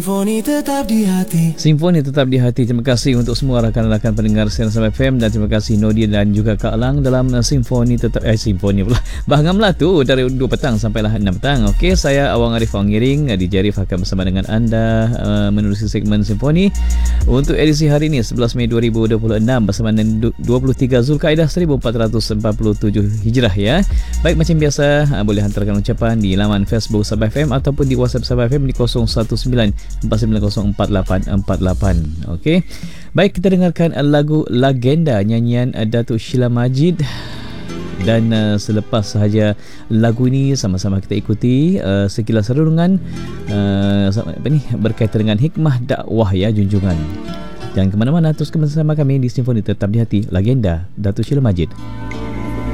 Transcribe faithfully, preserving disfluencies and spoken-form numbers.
Simfoni tetap di hati. Simfoni tetap di hati. Terima kasih untuk semua rakan-rakan pendengar Siaran Sabah F M dan terima kasih Nodia dan juga Kak Lang dalam Simfoni tetap eh Simfoni pula. Bahangamlah tu dari dua petang sampailah enam petang. Okey, saya Awang Arif Awang Giring di Jarif akan bersama dengan anda uh, menerusi segmen Simfoni untuk edisi hari ini sebelas Mei dua ribu dua puluh enam bersama dengan dua puluh tiga Zulkaidah seribu empat ratus empat puluh tujuh Hijrah ya. Baik, macam biasa uh, boleh hantarkan ucapan di laman Facebook Sabah F M ataupun di WhatsApp Sabah F M di kosong satu sembilan empat sembilan kosong empat lapan empat lapan. Okey. Baik, kita dengarkan lagu Legenda nyanyian Datuk Sheila Majid. Dan uh, selepas sahaja lagu ini sama-sama kita ikuti uh, sekilas renungan uh, apa ni berkaitan dengan hikmah dakwah ya junjungan. Jangan ke mana-mana, terus bersama kami di Simfoni Tetap di Hati, Legenda Datuk Sheila Majid.